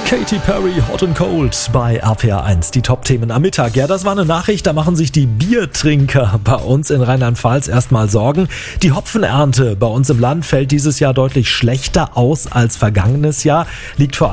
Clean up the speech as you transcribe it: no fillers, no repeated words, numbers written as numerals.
Katy Perry, Hot and Cold bei RPR1. Die Top-Themen am Mittag. Ja, das war eine Nachricht, da machen sich die Biertrinker bei uns in Rheinland-Pfalz erstmal Sorgen. Die Hopfenernte bei uns im Land fällt dieses Jahr deutlich schlechter aus als vergangenes Jahr. Liegt vor